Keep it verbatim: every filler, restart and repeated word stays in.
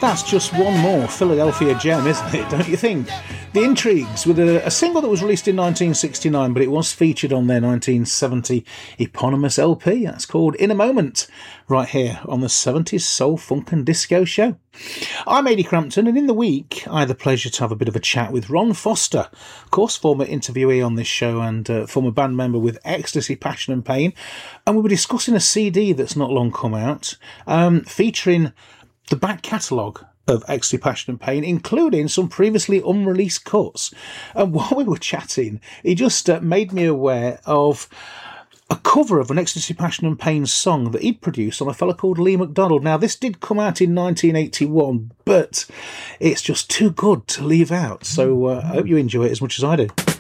That's just one more Philadelphia gem, isn't it, don't you think? The Intrigues, with a, a single that was released in nineteen sixty-nine, but it was featured on their nineteen seventy eponymous L P. That's called In a Moment, right here on the seventies Soul, Funk and Disco Show. I'm Ady Crampton, and in the week I had the pleasure to have a bit of a chat with Ron Foster, of course former interviewee on this show and uh, former band member with Ecstasy, Passion and Pain, and we were discussing a C D that's not long come out, um, featuring the back catalogue of Ecstasy, Passion and Pain, including some previously unreleased cuts. And while we were chatting, he just uh, made me aware of a cover of an Ecstasy, Passion and Pain song that he'd produced on a fella called Lee McDonald. Now, this did come out in nineteen eighty-one, but it's just too good to leave out. So uh, I hope you enjoy it as much as I do.